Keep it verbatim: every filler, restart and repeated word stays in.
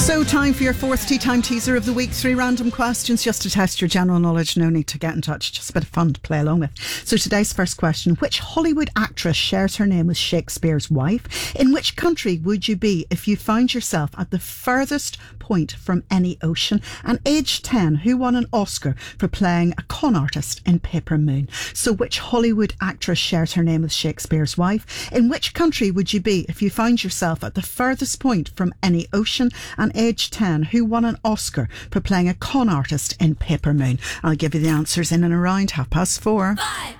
So time for your fourth tea time teaser of the week. Three random questions just to test your general knowledge. No need to get in touch. Just a bit of fun to play along with. So today's first question. Which Hollywood actress shares her name with Shakespeare's wife? In which country would you be if you found yourself at the furthest point from any ocean? And age ten, who won an Oscar for playing a con artist in Paper Moon? So which Hollywood actress shares her name with Shakespeare's wife? In which country would you be if you found yourself at the furthest point from any ocean? And age ten, who won an Oscar for playing a con artist in Paper Moon? I'll give you the answers in and around half past four. Five.